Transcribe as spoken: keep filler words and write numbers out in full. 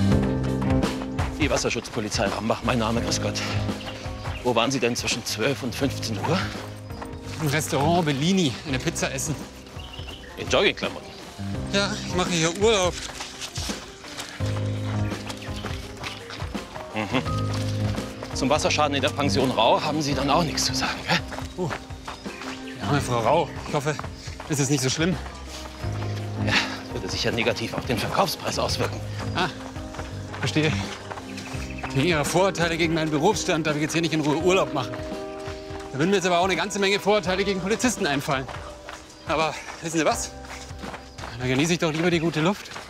Die Wasserschutzpolizei Rambach, mein Name, grüß Gott. Wo waren Sie denn zwischen zwölf und fünfzehn Uhr? Im Restaurant Bellini, eine Pizza essen. In Joggingklamotten? Ja, ich mache hier Urlaub. Mhm. Zum Wasserschaden in der Pension Rau haben Sie dann auch nichts zu sagen, gell? Uh, ja, meine Frau Rau, ich hoffe, es ist nicht so schlimm. Ja, würde sich ja negativ auf den Verkaufspreis auswirken. Ah, verstehe. Wegen Ihrer Vorurteile gegen meinen Berufsstand darf ich jetzt hier nicht in Ruhe Urlaub machen. Da würden mir jetzt aber auch eine ganze Menge Vorurteile gegen Polizisten einfallen. Aber wissen Sie was? Da genieße ich doch lieber die gute Luft.